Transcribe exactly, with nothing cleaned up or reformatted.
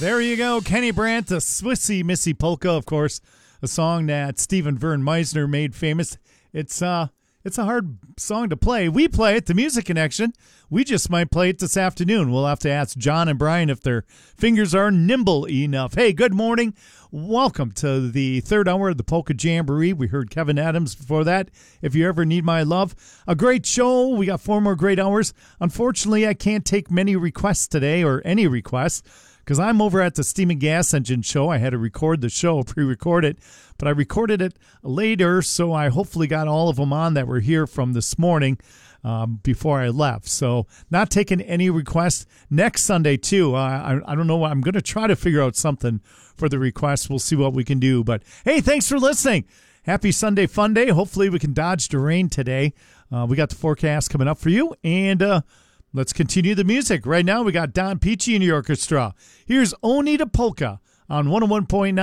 There you go, Kenny Brandt, the Swissy Missy Polka, of course, a song that Stephen Vern Meisner made famous. It's uh, it's a hard song to play. We play it, the Music Connection. We just might play it this afternoon. We'll have to ask John and Brian if their fingers are nimble enough. Hey, good morning. Welcome to the third hour of the Polka Jamboree. We heard Kevin Adams before that. If you ever need my love, a great show. We got four more great hours. Unfortunately, I can't take many requests today, or any requests, because I'm over at the Steam and Gas Engine show. I had to record the show, pre-record it, but I recorded it later, so I hopefully got all of them on that were here from this morning um, before I left. So not taking any requests. Next Sunday, too, uh, I, I don't know. I'm going to try to figure out something for the requests. We'll see what we can do. But, hey, thanks for listening. Happy Sunday Fun Day. Hopefully we can dodge the rain today. Uh, we got the forecast coming up for you, and uh, let's continue the music. Right now we got Don Peachy and the orchestra. Here's Onita Polka on one oh one point nine.